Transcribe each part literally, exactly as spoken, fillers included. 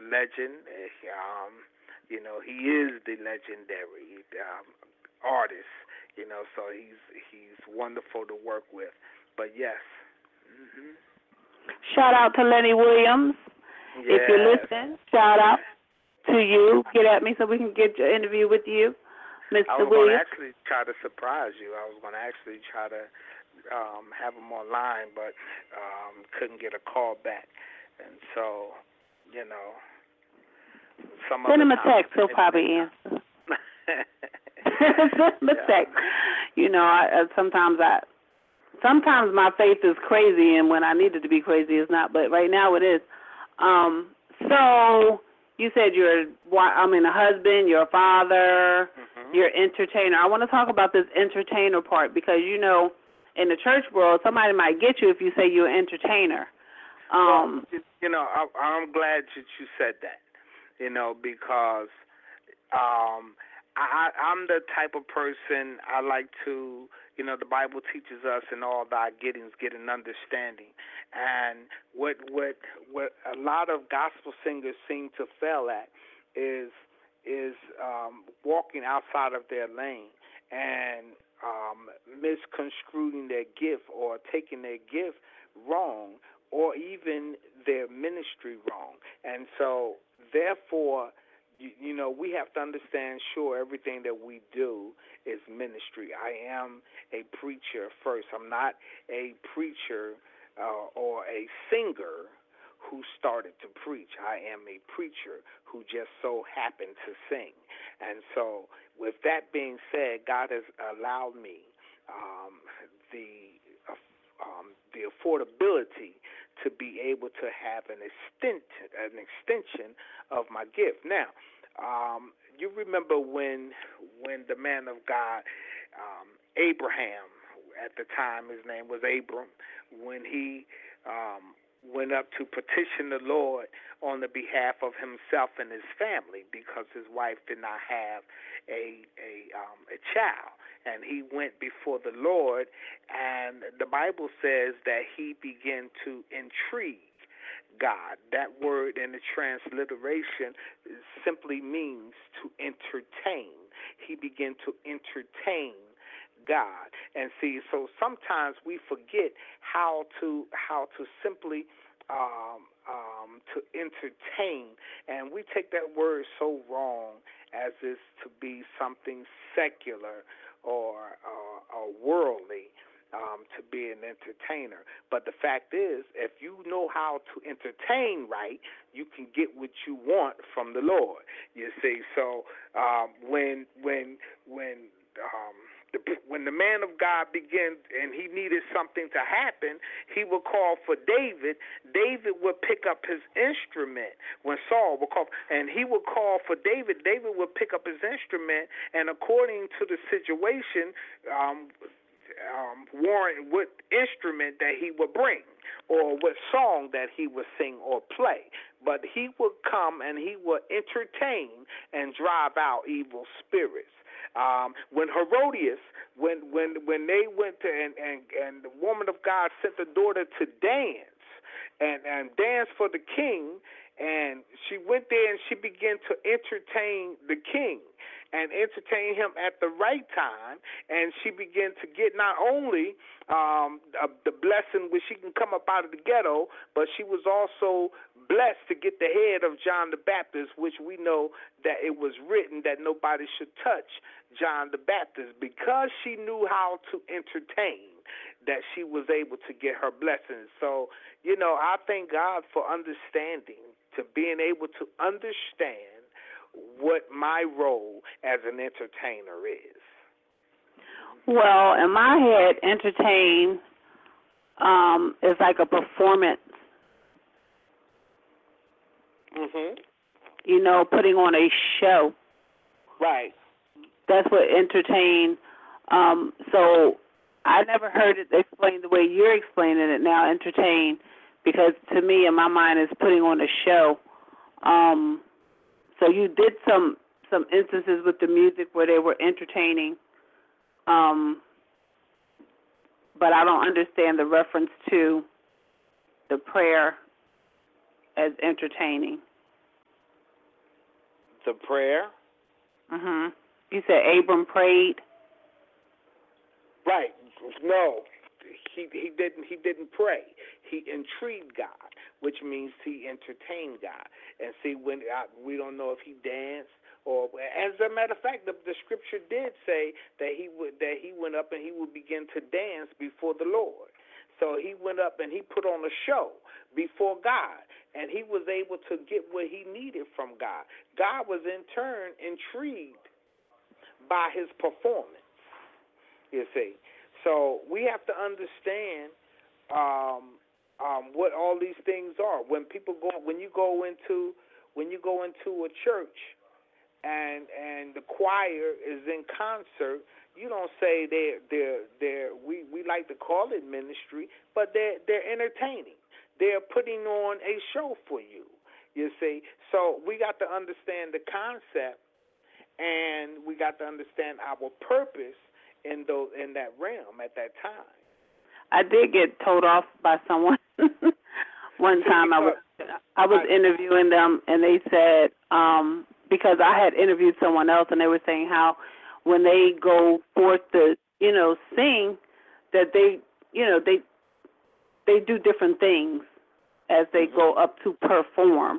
legend. Um, you know, he is the legendary um, artist. You know, so he's he's wonderful to work with. But yes. Mm-hmm. Shout out to Lenny Williams. Yes. If you listen, shout out to you. Get at me so we can get your interview with you, Mister I was Williams. going to actually try to surprise you. I was going to actually try to um, have him online, but um, couldn't get a call back. And so, you know, some Send him a time, text. He'll probably answer. Send him a yeah. text. You know, I, uh, sometimes I, sometimes my faith is crazy, and when I need it to be crazy, it's not. But right now, it is. Um, so you said you're, I mean, a husband, you're a father, mm-hmm. you're an entertainer. I want to talk about this entertainer part because, you know, in the church world, somebody might get you if you say you're an entertainer. Um, well, you know, I, I'm glad that you said that, you know, because um, I, I'm the type of person I like to, you know, the Bible teaches us in all thy gettings get an understanding. And what what what a lot of gospel singers seem to fail at is is um, walking outside of their lane and um, misconstruing their gift or taking their gift wrong or even their ministry wrong. And so, therefore, you, you know, we have to understand, sure, everything that we do is ministry. I am a preacher first. I'm not a preacher uh, or a singer who started to preach. I am a preacher who just so happened to sing. And so, with that being said, God has allowed me um, the uh, um, the affordability to be able to have an extent, an extension of my gift. Now, um, you remember when when the man of God, um, Abraham, at the time his name was Abram, when he um, went up to petition the Lord on the behalf of himself and his family because his wife did not have a a, um, a child. And he went before the Lord, and the Bible says that he began to intrigue God. That word in the transliteration simply means to entertain. He began to entertain God. And see, so sometimes we forget how to how to simply um, um, to entertain, and we take that word so wrong as is to be something secular or uh, or worldly. Um, to be an entertainer. But the fact is, if you know how to entertain right, you can get what you want from the Lord. You see, so um, when when when um, the, when the man of God began and he needed something to happen, he would call for David. David would pick up his instrument when Saul would call, and he would call for David. David would pick up his instrument, and according to the situation, um, Um, warrant what instrument that he would bring or what song that he would sing or play. But he would come and he would entertain and drive out evil spirits. Um, when Herodias, when when when they went to and, and, and the woman of God sent the daughter to dance and, and dance for the king, and she went there and she began to entertain the king and entertain him at the right time, and she began to get not only um, uh, the blessing where she can come up out of the ghetto, but she was also blessed to get the head of John the Baptist, which we know that it was written that nobody should touch John the Baptist. Because she knew how to entertain, that she was able to get her blessings. So, you know, I thank God for understanding, to being able to understand what my role as an entertainer is. Well, in my head, entertain um, is like a performance. Mhm. You know, putting on a show. Right. That's what entertain. Um, so I never heard it explained the way you're explaining it now, entertain, because to me, in my mind, it's putting on a show. Um, so you did some some instances with the music where they were entertaining, um, but I don't understand the reference to the prayer as entertaining. The prayer. Mhm. You said Abram prayed. Right. No, he he didn't. He didn't pray. He intrigued God, which means he entertained God. And see, when I, we don't know if he danced or, as a matter of fact, the, the scripture did say that he would that he went up and he would begin to dance before the Lord. So he went up and he put on a show before God, and he was able to get what he needed from God. God was in turn intrigued by his performance. You see, so we have to understand um, um, what all these things are. When people go, when you go into, when you go into a church, and and the choir is in concert, you don't say they're they're they're we we like to call it ministry, but they're they're entertaining. They're putting on a show for you. You see, so we got to understand the concept, and we got to understand our purpose in those in that realm at that time. I did get told off by someone one time. I was I was interviewing them, and they said um, because I had interviewed someone else, and they were saying how when they go forth to you know sing, that they you know they they do different things as they Mm-hmm. go up to perform.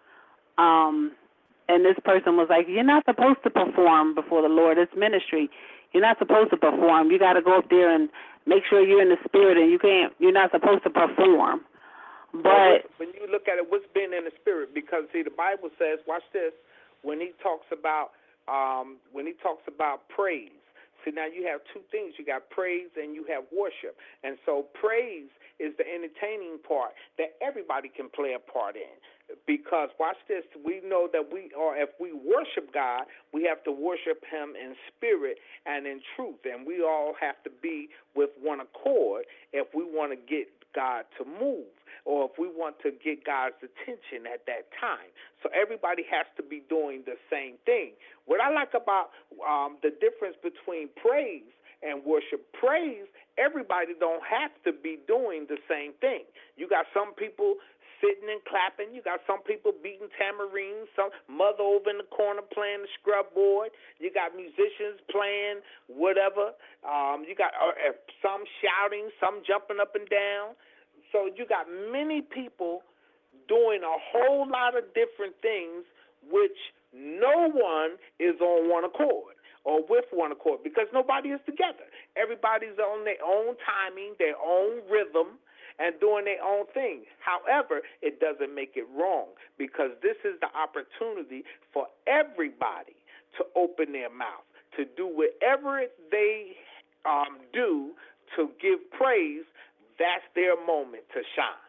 Um, and this person was like, "You're not supposed to perform before the Lord. It's ministry. You're not supposed to perform. You got to go up there and make sure you're in the spirit, and you can't. You're not supposed to perform." But when you look at it, what's being in the spirit? Because see, the Bible says, watch this, when he talks about um, when he talks about praise. See, now you have two things. You got praise and you have worship. And so praise is the entertaining part that everybody can play a part in. Because, watch this, we know that we are, if we worship God, we have to worship him in spirit and in truth. And we all have to be with one accord if we want to get God to move, or if we want to get God's attention at that time. So everybody has to be doing the same thing. What I like about um, the difference between praise and worship, praise, everybody don't have to be doing the same thing. You got some people sitting and clapping. You got some people beating tamarines, some mother over in the corner playing the scrub board. You got musicians playing whatever. Um, you got uh, some shouting, some jumping up and down. So you got many people doing a whole lot of different things, which no one is on one accord or with one accord, because nobody is together. Everybody's on their own timing, their own rhythm, and doing their own thing. However, it doesn't make it wrong, because this is the opportunity for everybody to open their mouth, to do whatever they um, do to give praise. That's their moment to shine.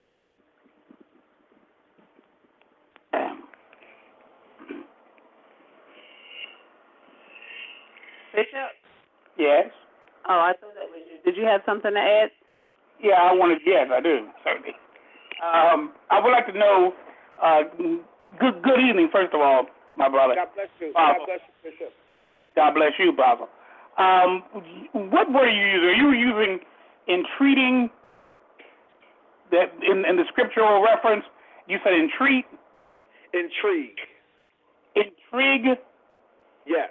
Bishop? Yes. Oh, I thought that was you. Did you have something to add? Yeah, I wanted. Yes, I do certainly. Um, I would like to know. Uh, good. Good evening, first of all, my brother. God bless you. Father. God bless you, Bishop. God bless you, brother. Um, what word are you using? Are you using entreating? That in, in the scriptural reference, you said entreat. Intrigue. Intrigue. Yes.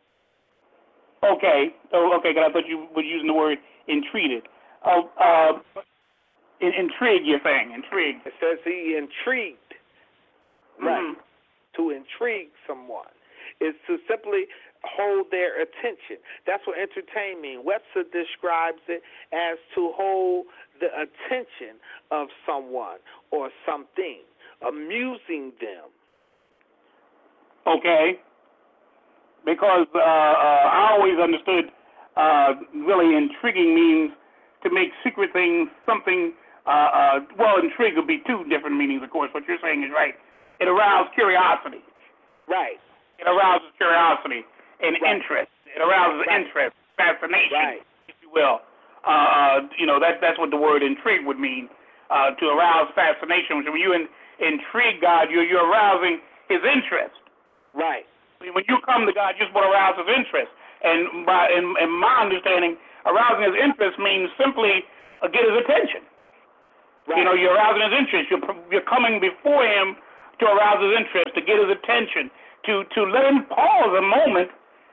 Okay. Oh, okay. Cause I thought you were using the word entreated. Oh, uh, in, intrigue. You're saying intrigue. It says he intrigued. Mm-hmm. Right. To intrigue someone is to simply hold their attention. That's what entertain means. Webster describes it as to hold the attention of someone or something, amusing them. Okay. Because uh, uh, I always understood uh, really intriguing means to make secret things something, uh, uh, well, intrigue would be two different meanings, of course. What you're saying is right. It arouses curiosity. Right. It arouses curiosity and right. interest. It arouses right. interest, fascination, right. if you will. Uh, you know, that, that's what the word intrigue would mean, uh, to arouse fascination. So when you in, intrigue God, you're, you're arousing his interest. Right. When you come to God, you're supposed to arouse his interest. And by in, in my understanding, arousing his interest means simply uh, get his attention. Right. You know, you're arousing his interest. You're, you're coming before him to arouse his interest, to get his attention, to, to let him pause a moment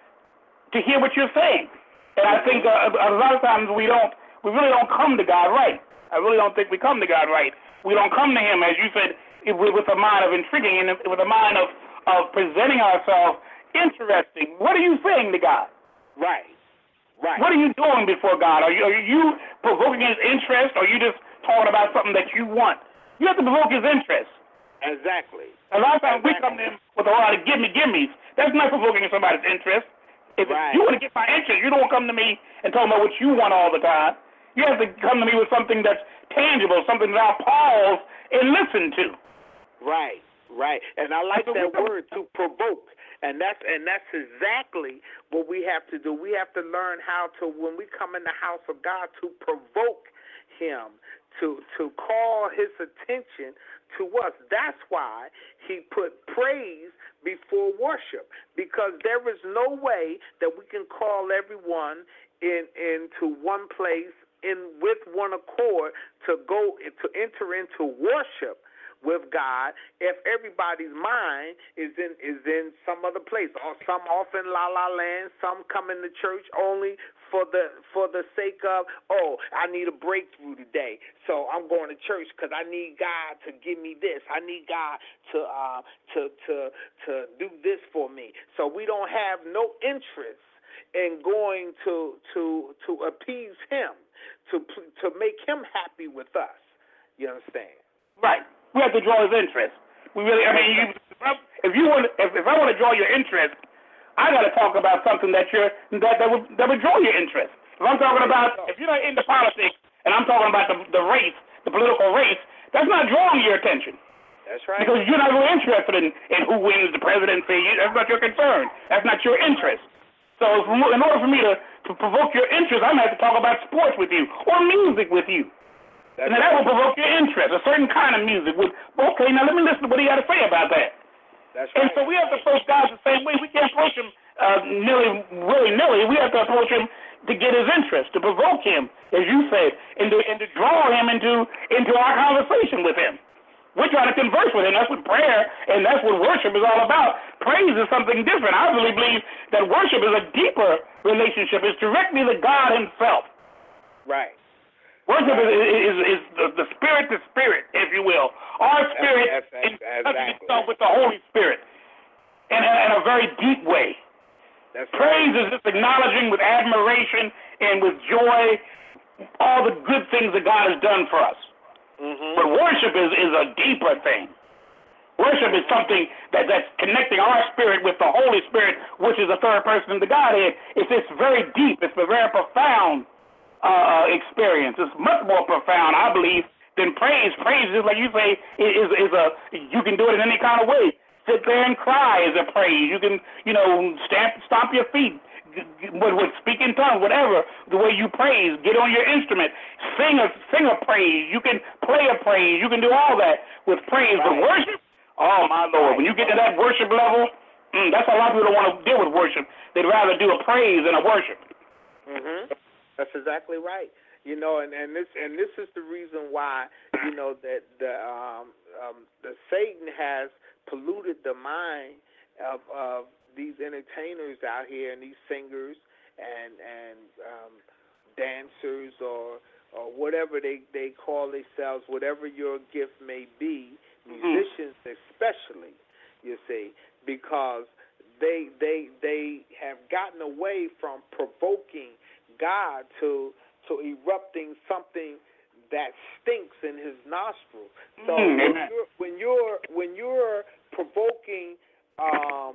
to hear what you're saying. And I think uh, a lot of times we don't, we really don't come to God right. I really don't think we come to God right. We don't come to him, as you said, with a mind of intriguing and with a mind of, of presenting ourselves interesting. What are you saying to God? Right. Right. What are you doing before God? Are you, are you provoking his interest, or are you just talking about something that you want? You have to provoke his interest. Exactly. A lot of times exactly. we come to him with a lot of gimme-gimmes. That's not provoking somebody's interest. If right. you want to get my interest, you don't come to me and talk about what you want all the time. You have to come to me with something that's tangible, something that I'll pause and listen to. Right, right. And I like that word, to provoke. And that's and that's exactly what we have to do. We have to learn how to, when we come in the house of God, to provoke him, to to call his attention to us. That's why he put praise before worship, because there is no way that we can call everyone in into one place in with one accord to go to enter into worship with God if everybody's mind is in is in some other place, or some off in La La Land, some come into church only for the for the sake of, oh, I need a breakthrough today, so I'm going to church because I need God to give me this. I need God to uh, to to to do this for me. So we don't have no interest in going to to to appease him, to to make him happy with us. You understand? Right. We have to draw his interest. We really, I mean, you, if you want, if, if I want to draw your interest, I got to talk about something that you're that that would that would draw your interest. If I'm talking about, if you're not into politics, and I'm talking about the the race, the political race, that's not drawing your attention. That's right. Because you're not really interested in, in who wins the presidency. That's not your concern. That's not your interest. So in order for me to, to provoke your interest, I'm going to have to talk about sports with you or music with you. That's and then right. that will provoke your interest, a certain kind of music. With, okay, now let me listen to what he got to say about that. That's and right. so we have to approach God the same way. We can't approach him uh, nilly, willy-nilly. We have to approach him to get his interest, to provoke him, as you said, and to, and to draw him into, into our conversation with him. We're trying to converse with him. That's what prayer and that's what worship is all about. Praise is something different. I really believe that worship is a deeper relationship. It's directly to God himself. Right. Worship is, is, is the, the spirit to spirit, if you will. Our spirit that's, that's, that's, touching exactly. itself with the Holy Spirit in a, in a very deep way. That's Praise right. is just acknowledging with admiration and with joy all the good things that God has done for us. Mm-hmm. But worship is, is a deeper thing. Worship is something that, that's connecting our spirit with the Holy Spirit, which is the third person of the Godhead. It's, it's very deep. It's a very profound uh, experience. It's much more profound, I believe, than praise. Praise is, like you say, is, is a, you can do it in any kind of way. Sit there and cry is a praise. You can, you know, stamp, stomp your feet, with, with speak in tongues, whatever, the way you praise, get on your instrument, sing a, sing a praise. You can play a praise. You can do all that with praise. Right. But worship, oh, my Lord, when you get to that worship level, mm, that's why a lot of people don't want to deal with worship. They'd rather do a praise than a worship. Mm-hmm. That's exactly right. You know, and, and this and this is the reason why, you know, that the um, um, the Satan has polluted the mind of, of these entertainers out here and these singers and and um, dancers or or whatever they, they call themselves, whatever your gift may be, musicians especially, you see, because they they they have gotten away from provoking God to to erupting something that stinks in his nostrils. So Mm, when you're when you're when you're provoking um,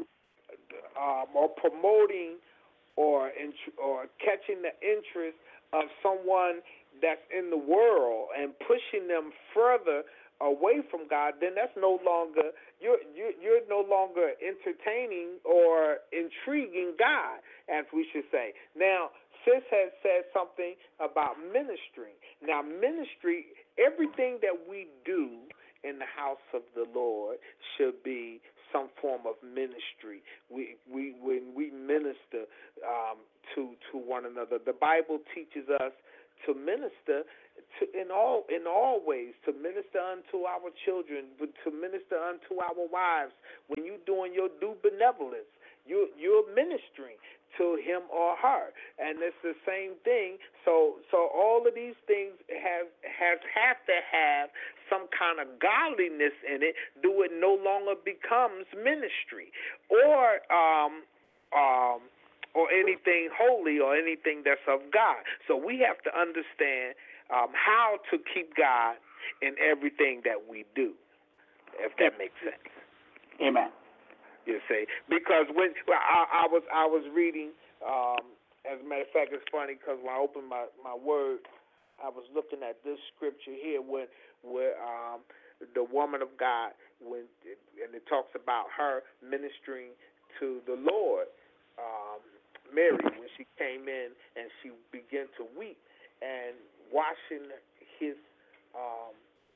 um, or promoting or or catching the interest of someone that's in the world and pushing them further away from God, then that's no longer you're you're, you're no longer entertaining or intriguing God, as we should say. Now, Sis has said something about ministry. Now, ministry, everything that we do in the house of the Lord should be some form of ministry. We we when we minister um, to to one another, the Bible teaches us to minister to, in all in all ways, to minister unto our children, but to minister unto our wives. When you're doing your due benevolence, you you're ministering to him or her, and it's the same thing. So so all of these things have has have to have some kind of godliness in it. Do it no longer becomes ministry or um um. or anything holy or anything that's of God. So we have to understand um, how to keep God in everything that we do, if that makes sense. Amen. You see, because when well, I, I was I was reading, um, as a matter of fact, it's funny because when I opened my, my word, I was looking at this scripture here where where um, the woman of God, when and it talks about her ministering to the Lord. Um, Mary, when she came in and she began to weep and washing his um,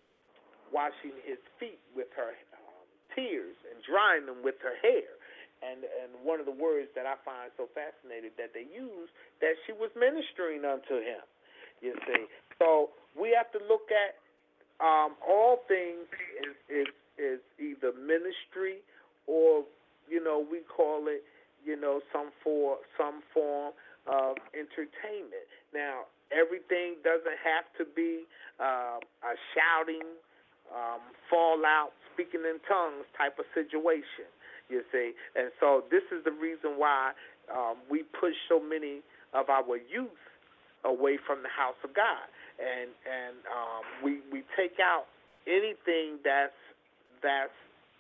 washing his feet with her um, tears and drying them with her hair. And and one of the words that I find so fascinating that they use, that she was ministering unto him. You see, so we have to look at um, all things is, is is either ministry or, you know, we call it, you know, some for some form of entertainment. Now, everything doesn't have to be uh, a shouting, um, fallout, speaking in tongues type of situation, you see. And so this is the reason why um, we push so many of our youth away from the house of God, and and um, we we take out anything that's that's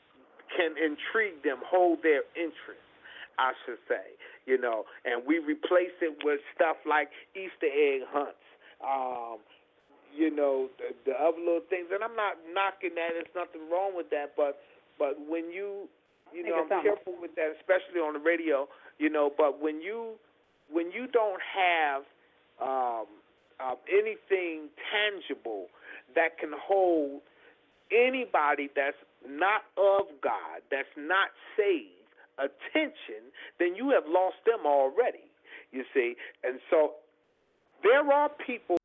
can intrigue them, hold their interest, I should say, you know, and we replace it with stuff like Easter egg hunts, um, you know, the, the other little things. And I'm not knocking that. There's nothing wrong with that. But but when you, you know, I'm careful with that, especially on the radio, you know. But when you when you don't have um, uh, anything tangible that can hold anybody that's not of God, that's not saved, attention, then you have lost them already, you see. And so there are people